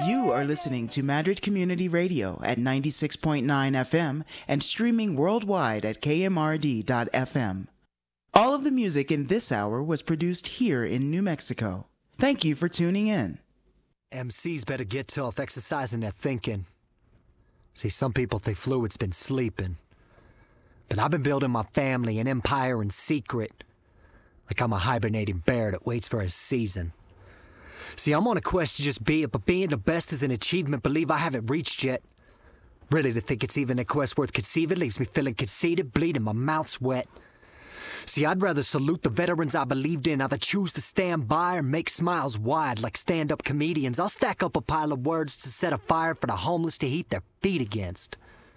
You are listening to Madrid Community Radio at 96.9 FM and streaming worldwide at kmrd.fm. All of the music in this hour was produced here in New Mexico. Thank you for tuning in. MCs better get tough, exercising their thinking. See, some people think Fluid's been sleeping. But I've been building my family, an empire in secret. Like I'm a hibernating bear that waits for his season. See, I'm on a quest to just be it, but being the best is an achievement believe I haven't reached yet. Really, to think it's even a quest worth conceiving leaves me feeling conceited, bleeding, my mouth's wet. See, I'd rather salute the veterans I believed in, either choose to stand by or make smiles wide like stand-up comedians. I'll stack up a pile of words to set a fire for the homeless to heat their feet against.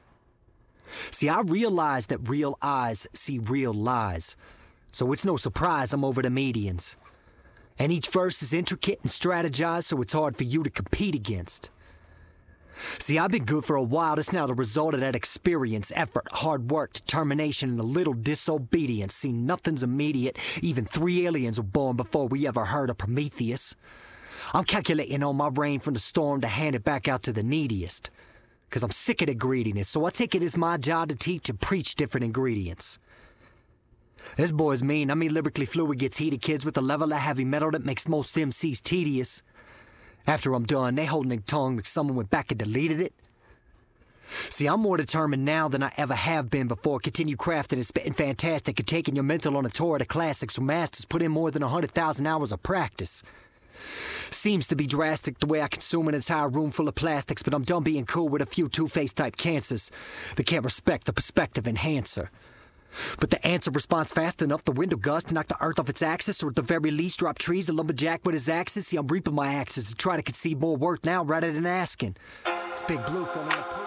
See, I realize that real eyes see real lies, so it's no surprise I'm over the medians. And each verse is intricate and strategized, so it's hard for you to compete against. See, I've been good for a while. That's now the result of that experience, effort, hard work, determination, and a little disobedience. See, nothing's immediate. Even 3 aliens were born before we ever heard of Prometheus. I'm calculating on my rain from the storm to hand it back out to the neediest. 'Cause I'm sick of the greediness, so I take it as my job to teach and preach different ingredients. This boy's mean. Lyrically Fluid gets heated kids with a level of heavy metal that makes most MCs tedious. After I'm done, they holding their tongue like someone went back and deleted it. See, I'm more determined now than I ever have been before. Continue crafting and spitting fantastic and taking your mental on a tour of the classics where masters put in more than 100,000 hours of practice. Seems to be drastic the way I consume an entire room full of plastics, but I'm done being cool with a few two-faced type cancers that can't respect the perspective enhancer. But the answer responds fast enough, the window gust to knock the earth off its axis, or at the very least drop trees, a lumberjack with his axes. See, I'm reaping my axes to try to conceive more worth now rather than asking. It's Big Blue for me.